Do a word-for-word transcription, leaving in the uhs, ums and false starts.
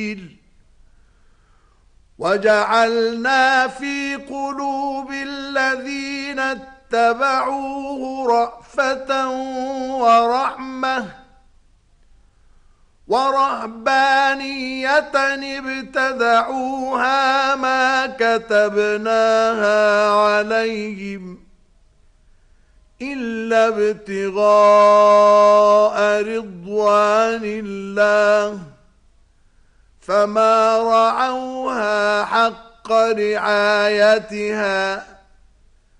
وجعلنا في قلوب الذين اتبعوه رأفة ورحمة ورهبانية ابتدعوها ما كتبناها عليهم إلا ابتغاء رضوان الله فما رعوها حق رعايتها